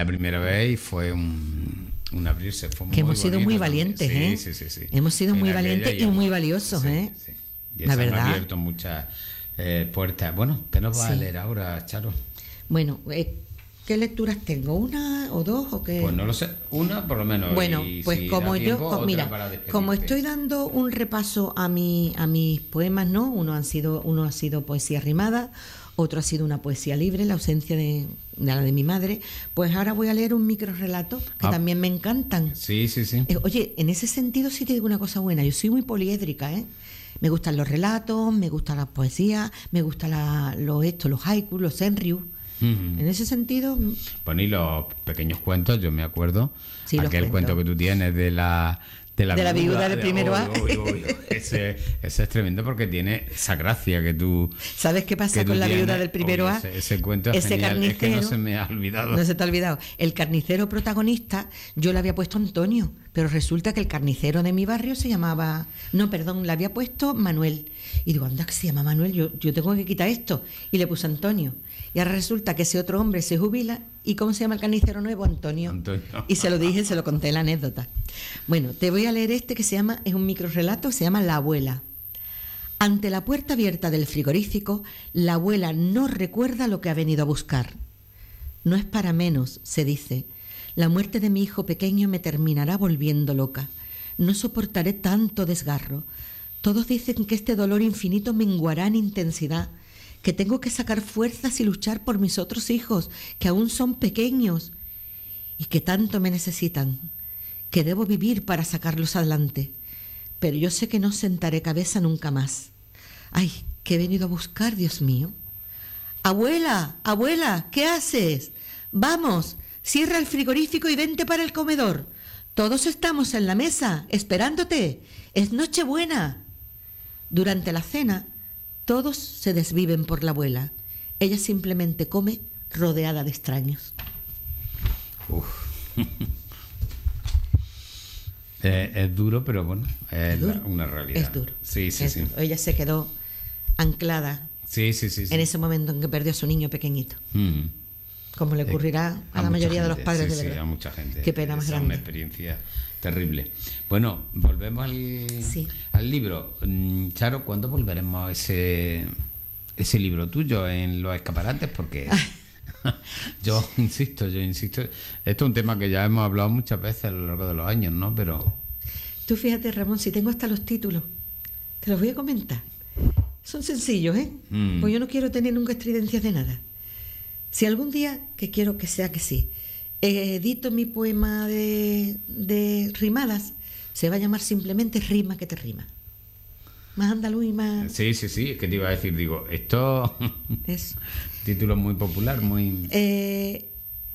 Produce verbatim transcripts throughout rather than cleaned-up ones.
la primera vez y fue un, un abrirse. Fue que muy hemos sido bonito muy también. valientes, sí, ¿eh? Sí, sí, sí. Hemos sido En muy aquella valientes y hemos- muy valiosos, sí, ¿eh? sí. Y La eso verdad. nos ha abierto muchas eh, puertas. Bueno, ¿qué nos va Sí. a leer ahora, Charo? Bueno, eh, ¿qué lecturas tengo? ¿Una o dos o qué? Pues no lo sé, una por lo menos. Bueno, y pues si como da yo, tiempo, co- otra mira, para despedirte. como estoy dando un repaso a mi, a mis poemas, ¿no? Uno han sido, uno ha sido poesía rimada, otro ha sido una poesía libre, la ausencia de, de la de mi madre. Pues ahora voy a leer un microrelato que Ah. también me encantan. Sí, sí, sí. Eh, Oye, en ese sentido sí te digo una cosa buena. Yo soy muy poliédrica, ¿eh? Me gustan los relatos, me gustan las poesías, me gustan la, los esto, los haikus, los senryu. Ujú. En ese sentido, Bueno, y los pequeños cuentos, yo me acuerdo, Sí, los aquel cuentos. cuento que tú tienes de la de la, De la viuda del primero A. Uy, uy, uy, ese, ese es tremendo porque tiene esa gracia que tú ¿sabes qué pasa que tú con la viuda tienes. del primero Uy, A? ese, ese cuento es Ese genial, es que no carnicero- se me ha olvidado. No se te ha olvidado. El carnicero protagonista, yo le había puesto Antonio, pero resulta que el carnicero de mi barrio se llamaba... No, perdón, le había puesto Manuel. Y digo, anda, que se llama Manuel, yo, yo tengo que quitar esto. Y le puse Antonio. Y ahora resulta que ese otro hombre se jubila. ¿Y cómo se llama el carnicero nuevo? Antonio. Antonio. Y se lo dije, se lo conté la anécdota. Bueno, te voy a leer este que se llama, es un microrelato, se llama La abuela. Ante la puerta abierta del frigorífico, la abuela no recuerda lo que ha venido a buscar. No es para menos, se dice. La muerte de mi hijo pequeño me terminará volviendo loca. No soportaré tanto desgarro. Todos dicen que este dolor infinito menguará en intensidad, que tengo que sacar fuerzas y luchar por mis otros hijos, que aún son pequeños y que tanto me necesitan, que debo vivir para sacarlos adelante. Pero yo sé que no sentaré cabeza nunca más. Ay, ¿qué he venido a buscar, Dios mío? Abuela, abuela, ¿qué haces? Vamos, cierra el frigorífico y vente para el comedor. Todos estamos en la mesa, esperándote. Es Nochebuena. Durante la cena, todos se desviven por la abuela. Ella simplemente come rodeada de extraños. Uf. Eh, es duro, pero bueno, es, ¿Es duro? la- una realidad. Es duro. Sí, sí, Es sí. duro. Ella se quedó anclada Sí, sí, sí. sí. en ese momento en que perdió a su niño pequeñito, Mm. como le ocurrirá Eh, a la mucha mayoría de los gente, padres sí, de sí, verdad. a mucha gente. Qué pena más Esa Es grande. una experiencia terrible. Bueno, volvemos al, Sí. al libro. Mm, Charo, ¿cuándo volveremos a ese, ese libro tuyo en los escaparates? Porque yo insisto, yo insisto. Esto es un tema que ya hemos hablado muchas veces a lo largo de los años, ¿no? Pero Tú fíjate, Ramón, si tengo hasta los títulos, te los voy a comentar. Son sencillos, ¿eh? Mm. Pues yo no quiero tener nunca estridencias de nada. Si algún día, que quiero que sea que sí, edito mi poema de, de rimadas, se va a llamar simplemente Rima que te rima. Más andaluz y más... sí, sí, sí, es que te iba a decir, digo, esto Es, título muy popular, muy... eh,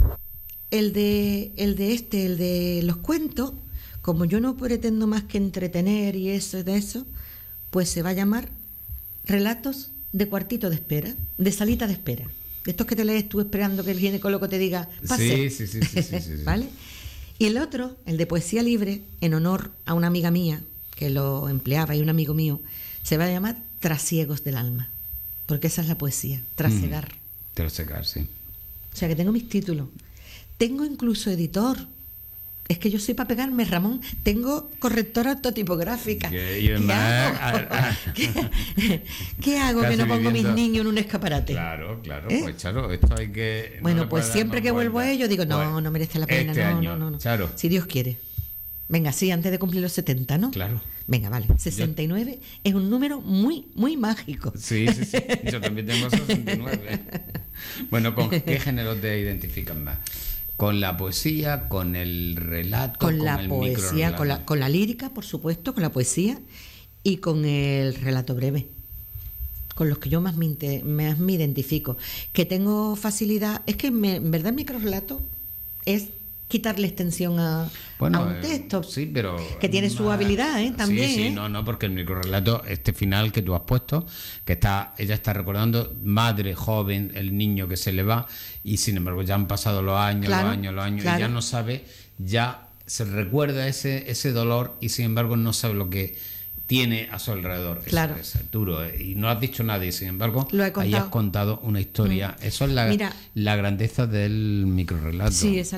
el, de, el de este, el de los cuentos, como yo no pretendo más que entretener y eso y de eso, pues se va a llamar Relatos de cuartito de espera, de salita de espera. De estos que te lees tú esperando que el ginecólogo te diga, pase. Sí, sí, sí, sí, sí, sí, sí. ¿Vale? Y el otro, el de poesía libre, en honor a una amiga mía que lo empleaba y un amigo mío, se va a llamar Trasiegos del alma, porque esa es la poesía, trasegar. Mm, trasegar, sí. O sea que tengo mis títulos. Tengo incluso editor. Es que yo soy para pegarme, Ramón. Tengo correctora ortotipográfica. Que- y ¿Qué además- hago? ¿Qué, qué hago que Casi no pongo mis viviendo- niños en un escaparate? Claro, claro, ¿Eh? pues Charo, esto hay que... no Bueno, le pues puede dar siempre más que vuelvo a vueltas. ello digo, no, Pues, no merece la pena. este no, año, no, no, no. Charo. Si Dios quiere. Venga, sí, antes de cumplir los setenta, ¿no? Claro. Venga, vale. sesenta y nueve es un número muy, muy mágico. Sí, sí, sí. Yo también tengo sesenta y nueve. Bueno, ¿con qué género te identifican más? ¿Con la poesía, con el relato, Con la el poesía, microrelato? con la, con la lírica, por supuesto, con la poesía y con el relato breve, con los que yo más me, inte- más me identifico. Que tengo facilidad, es que me- en verdad el microrelato es quitarle extensión a, Bueno, a un eh, texto, sí, pero que tiene su más- habilidad, ¿eh? También, Sí, sí, ¿eh? no, no, porque el microrelato, este final que tú has puesto, que está, ella está recordando, madre, joven, el niño que se le va, y sin embargo ya han pasado los años, Claro, los años, los años, claro. y ya no sabe, ya se recuerda ese, ese dolor, y sin embargo no sabe lo que tiene a su alrededor. Eso Claro. es duro, eh, y no has dicho nada, y sin embargo Lo he ahí contado. has contado una historia. Eso es la, Mira. la grandeza del microrelato. Sí, esa